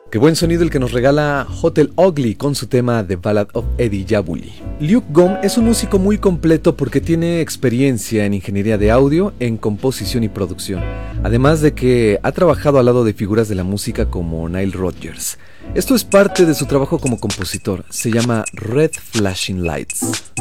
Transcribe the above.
Qué buen sonido el que nos regala Hotel Ugly con su tema The Ballad of Eddie Jabuli. Luke Gom es un músico muy completo porque tiene experiencia en ingeniería de audio, en composición y producción, además de que ha trabajado al lado de figuras de la música como Nile Rodgers. Esto es parte de su trabajo como compositor, se llama Red Flashing Lights.